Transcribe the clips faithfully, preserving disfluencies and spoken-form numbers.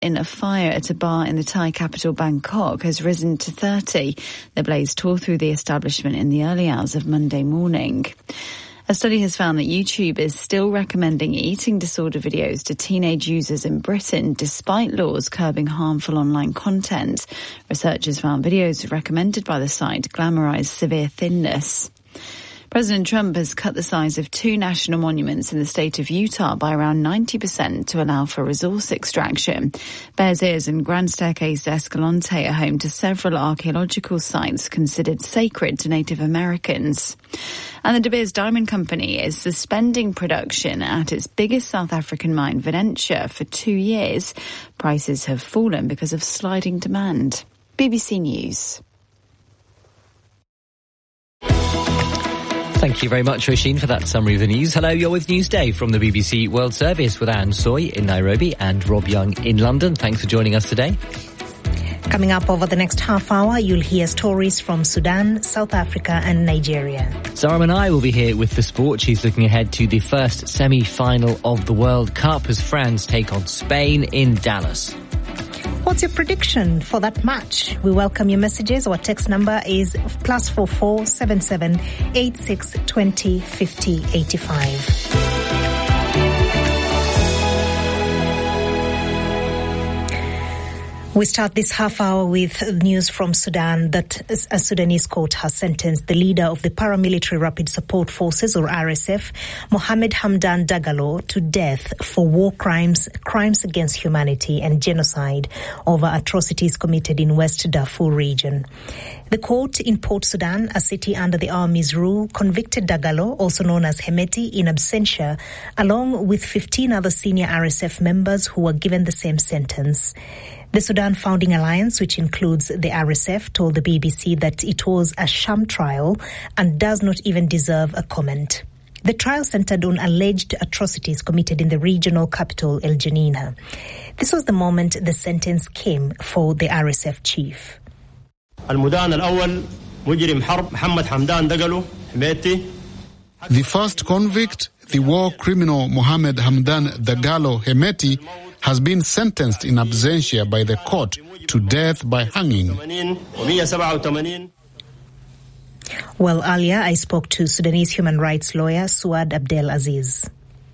in a fire at a bar in the Thai capital Bangkok has risen to thirty. The blaze tore through the establishment in the early hours of Monday morning. A study has found that YouTube is still recommending eating disorder videos to teenage users in Britain, despite laws curbing harmful online content. Researchers found videos recommended by the site glamorize severe thinness. President Trump has cut the size of two national monuments in the state of Utah by around ninety percent to allow for resource extraction. Bears Ears and Grand Staircase Escalante are home to several archaeological sites considered sacred to Native Americans. And the De Beers Diamond Company is suspending production at its biggest South African mine, Venetia, for two years. Prices have fallen because of sliding demand. B B C News. Thank you very much, Roisin, for that summary of the news. Hello, you're with Newsday from the B B C World Service with Anne Soy in Nairobi and Rob Young in London. Thanks for joining us today. Coming up over the next half hour, you'll hear stories from Sudan, South Africa and Nigeria. Zara Manai will be here with the sport. She's looking ahead to the first semi-final of the World Cup as France take on Spain in Dallas. What's your prediction for that match? We welcome your messages. Our text number is plus four four seven seven eight six twenty fifty eighty five. We start this half hour with news from Sudan that a Sudanese court has sentenced the leader of the Paramilitary Rapid Support Forces, or R S F, Mohamed Hamdan Dagalo, to death for war crimes, crimes against humanity and genocide over atrocities committed in West Darfur region. The court in Port Sudan, a city under the army's rule, convicted Dagalo, also known as Hemeti, in absentia, along with fifteen other senior R S F members who were given the same sentence. The Sudan Founding Alliance, which includes the R S F, told the B B C that it was a sham trial and does not even deserve a comment. The trial centered on alleged atrocities committed in the regional capital, El Janina. This was the moment the sentence came for the R S F chief. The first convict, the war criminal Mohamed Hamdan Dagalo Hemeti, has been sentenced in absentia by the court to death by hanging. Well, earlier I spoke to Sudanese human rights lawyer Suad Abdel Aziz.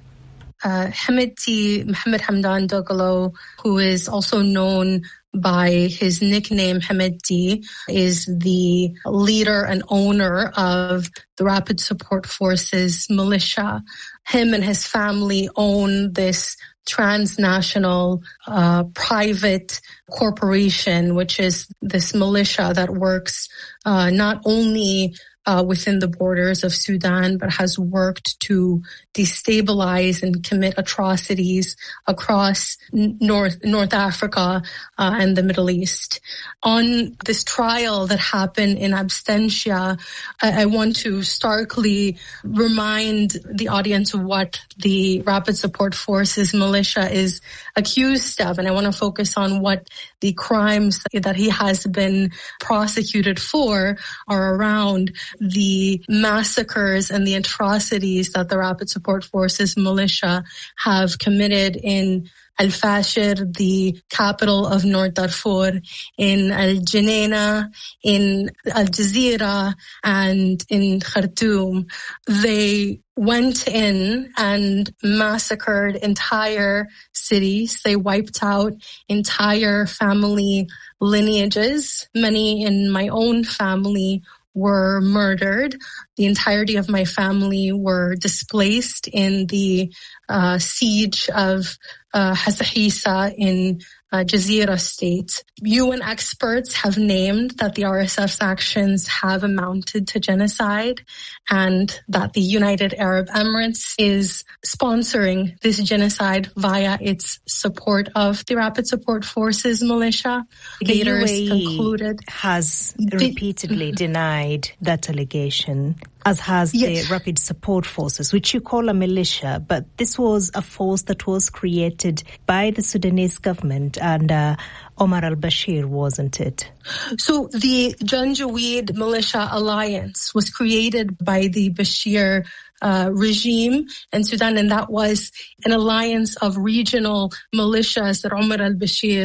Uh, Hemeti Mohamed Hamdan Dagalo, who is also known by his nickname Hemeti, is the leader and owner of the Rapid Support Forces militia. Him and his family own this transnational uh, private corporation, which is this militia that works uh, not only uh, within the borders of Sudan, but has worked to destabilize and commit atrocities across North North Africa uh, and the Middle East. On this trial that happened in absentia, I, I want to starkly remind the audience of what the Rapid Support Forces militia is accused of, and I want to focus on what the crimes that he has been prosecuted for are around the massacres and the atrocities that the Rapid Support Forces militia have committed in Al Fashir, the capital of North Darfur, in Al Janina, in Al Jazeera, and in Khartoum. They went in and massacred entire cities. They wiped out entire family lineages. Many in my own family were murdered. The entirety of my family were displaced in the uh, siege of uh, Hasahisa in uh, Jazeera state. U N experts have named that the R S F's actions have amounted to genocide and that the United Arab Emirates is sponsoring this genocide via its support of the Rapid Support Forces militia. The Leaders U A E concluded has repeatedly denied that allegation. as has Yes. the Rapid Support Forces, which you call a militia, but this was a force that was created by the Sudanese government under Omar al-Bashir, wasn't it? So the Janjaweed Militia Alliance was created by the Bashir uh, regime in Sudan, and that was an alliance of regional militias that Omar al-Bashir